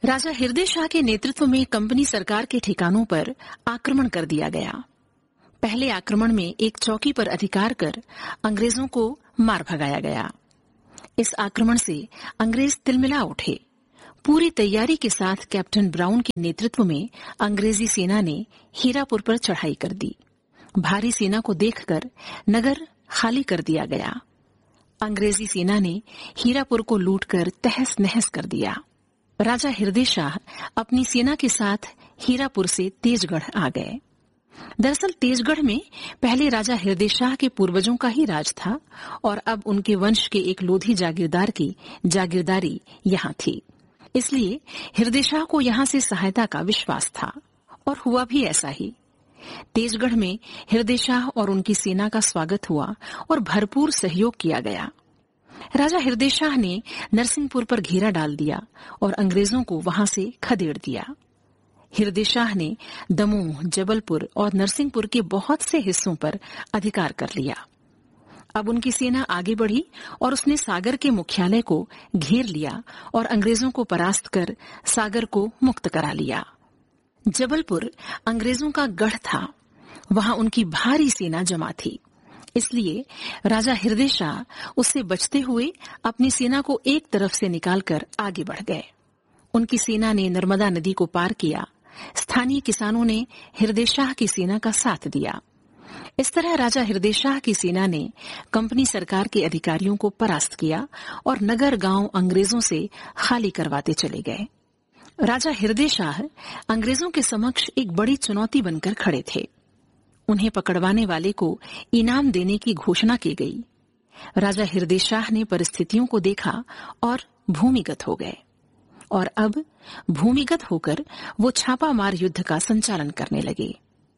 राजा हृदय शाह के नेतृत्व में कंपनी सरकार के ठिकानों पर आक्रमण कर दिया गया। पहले आक्रमण में एक चौकी पर अधिकार कर अंग्रेजों को मार भगाया गया। इस आक्रमण से अंग्रेज तिलमिला उठे। पूरी तैयारी के साथ कैप्टन ब्राउन के नेतृत्व में अंग्रेजी सेना ने हीरापुर पर चढ़ाई कर दी। भारी सेना को देखकर नगर खाली कर दिया गया। अंग्रेजी सेना ने हीरापुर को लूटकर तहस नहस कर दिया। राजा हृदय शाह अपनी सेना के साथ हीरापुर से तेजगढ़ आ गए। दरअसल तेजगढ़ में पहले राजा हृदय शाह के पूर्वजों का ही राज था और अब उनके वंश के एक लोधी जागीरदार की जागीरदारी यहाँ थी। इसलिए हृदय शाह को यहाँ से सहायता का विश्वास था और हुआ भी ऐसा ही। तेजगढ़ में हृदय शाह और उनकी सेना का स्वागत हुआ और भरपूर सहयोग किया गया। राजा हृदय शाह ने नरसिंहपुर पर घेरा डाल दिया और अंग्रेजों को वहां से खदेड़ दिया। हृदय शाह ने दमोह, जबलपुर और नरसिंहपुर के बहुत से हिस्सों पर अधिकार कर लिया। अब उनकी सेना आगे बढ़ी और उसने सागर के मुख्यालय को घेर लिया और अंग्रेजों को परास्त कर सागर को मुक्त करा लिया। जबलपुर अंग्रेजों का गढ़ था। वहां उनकी भारी सेना जमा थी। इसलिए राजा हृदय शाह उससे बचते हुए अपनी सेना को एक तरफ से निकालकर आगे बढ़ गए। उनकी सेना ने नर्मदा नदी को पार किया। स्थानीय किसानों ने हृदय शाह की सेना का साथ दिया। इस तरह राजा हृदय शाह की सेना ने कंपनी सरकार के अधिकारियों को परास्त किया और नगर गांव अंग्रेजों से खाली करवाते चले गए। राजा हृदय शाह अंग्रेजों के समक्ष एक बड़ी चुनौती बनकर खड़े थे। उन्हें पकड़वाने वाले को इनाम देने की घोषणा की गई। राजा हृदय शाह ने परिस्थितियों को देखा और भूमिगत हो गए और अब भूमिगत होकर वो छापामार युद्ध का संचालन करने लगे।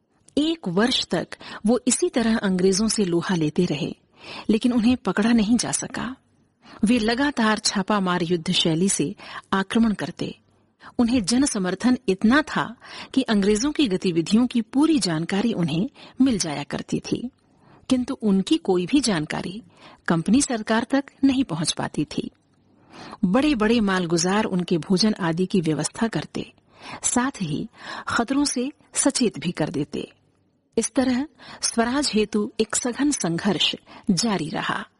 1 वर्ष तक वो इसी तरह अंग्रेजों से लोहा लेते रहे, लेकिन उन्हें पकड़ा नहीं जा सका। वे लगातार छापामार युद्ध शैली से आक्रमण करते। उन्हें जन समर्थन इतना था कि अंग्रेजों की गतिविधियों की पूरी जानकारी उन्हें मिल जाया करती थी, किंतु उनकी कोई भी जानकारी कंपनी सरकार तक नहीं पहुंच पाती थी। बड़े बड़े मालगुजार उनके भोजन आदि की व्यवस्था करते, साथ ही खतरों से सचेत भी कर देते। इस तरह स्वराज हेतु एक सघन संघर्ष जारी रहा।